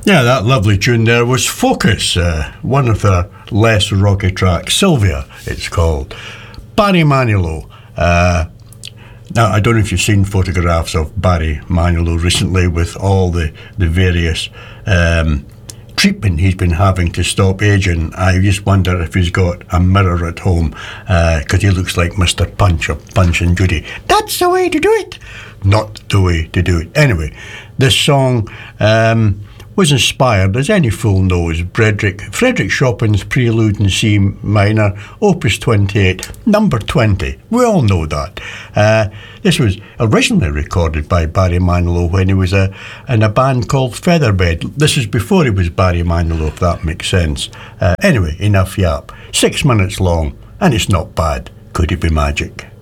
Yeah, that lovely tune there was Focus, one of their less rocky tracks. Sylvia, it's called. Barry Manilow. Now, I don't know if you've seen photographs of Barry Manilow recently with all the various treatment he's been having to stop aging. I just wonder if he's got a mirror at home, because he looks like Mr. Punch of Punch and Judy. That's the way to do it. Not the way to do it. Anyway, this song was inspired, as any fool knows, Frederick Chopin's Prelude in C minor, Opus 28, number 20. We all know that. This was originally recorded by Barry Manilow when he was in a band called Featherbed. This was before he was Barry Manilow, if that makes sense. Anyway, enough yap. 6 minutes long, and it's not bad. Could it be magic?